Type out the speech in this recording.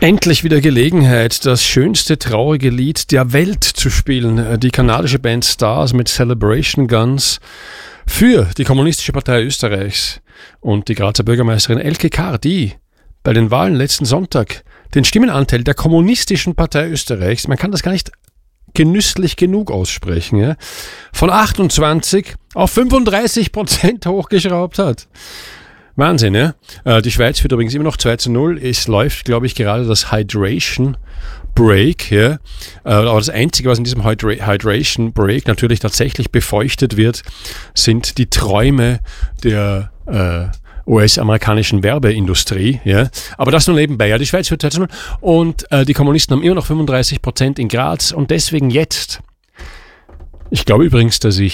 Endlich wieder Gelegenheit, das schönste traurige Lied der Welt zu spielen. Die kanadische Band Stars mit Celebration Guns für die Kommunistische Partei Österreichs und die Grazer Bürgermeisterin Elke Kahr, die bei den Wahlen letzten Sonntag den Stimmenanteil der Kommunistischen Partei Österreichs, man kann das gar nicht genüsslich genug aussprechen, ja, von 28 auf 35% hochgeschraubt hat. Wahnsinn, ja. Die Schweiz führt übrigens immer noch 2-0. Es läuft, glaube ich, gerade das Hydration Break, ja. Aber das Einzige, was in diesem Hydration Break natürlich tatsächlich befeuchtet wird, sind die Träume der US-amerikanischen Werbeindustrie, ja. Aber das nur nebenbei, ja. Die Schweiz führt 2-0 und die Kommunisten haben immer noch 35% in Graz und deswegen jetzt. Ich glaube übrigens, dass ich